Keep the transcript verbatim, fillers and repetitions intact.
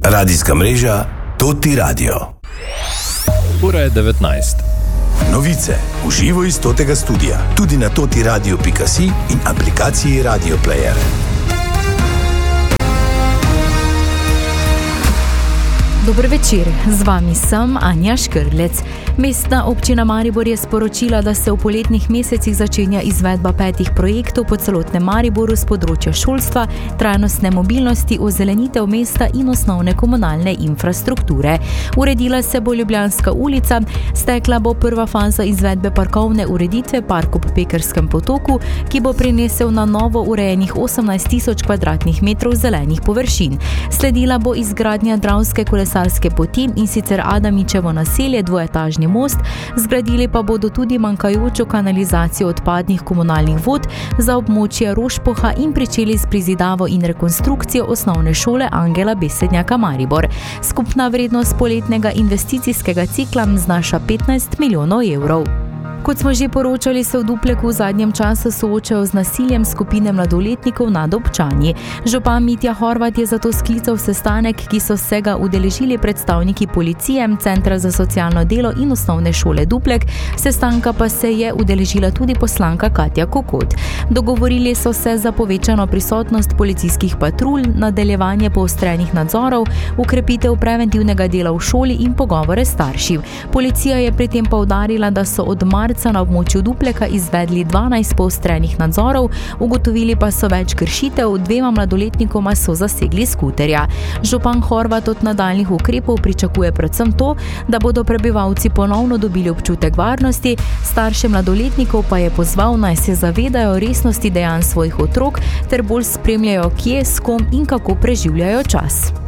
Radijska mreža Toti Radio. Ura je devetnajst. Novice v živo iz Totega studia, tudi na totiradio pika si in aplikaciji Radio Player. Dober večer, z vami sem Anja Škrlec. Mestna občina Maribor je sporočila, da se v poletnih mesecih začenja izvedba petih projektov po celotnem Mariboru z področja šolstva, trajnostne mobilnosti, ozelenitev mesta in osnovne komunalne infrastrukture. Uredila se bo Ljubljanska ulica, stekla bo prva faza izvedbe parkovne ureditve park ob Pekerskem potoku, ki bo prinesel na novo urejenih osemnajst tisoč kvadratnih metrov zelenih površin. Sledila bo izgradnja Dravske kolesarske poti in sicer Adamičevo naselje, dvoetažni most, zgradili pa bodo tudi manjkajočo kanalizacijo odpadnih komunalnih vod za območje Rošpoha in pričeli s prizidavo in rekonstrukcijo osnovne šole Angela Besednjaka Maribor. Skupna vrednost poletnega investicijskega cikla znaša petnajst milijonov evrov. Kot smo že poročali, se v Dupleku v zadnjem času soočajo z nasiljem skupine mladoletnikov nad občani. Župan Mitja Horvat je zato sklical sestanek, ki so se ga udeležili predstavniki policije, Centra za socialno delo in osnovne šole Duplek, sestanka pa se je udeležila tudi poslanka Katja Kokot. Dogovorili so se za povečano prisotnost policijskih patrulj, nadaljevanje poostrenih nadzorov, ukrepitev preventivnega dela v šoli in pogovore starši. Policija je pri tem poudarila, da so od marca na območju Dupleka izvedli dvanajst poostrenih nadzorov, ugotovili pa so več kršitev, dvema mladoletnikoma so zasegli skuterja. Župan Horvat od nadaljnih ukrepov pričakuje predvsem to, da bodo prebivalci ponovno dobili občutek varnosti, starše mladoletnikov pa je pozval, naj se zavedajo resnosti dejanj svojih otrok ter bolj spremljajo, kje, s kom in kako preživljajo čas.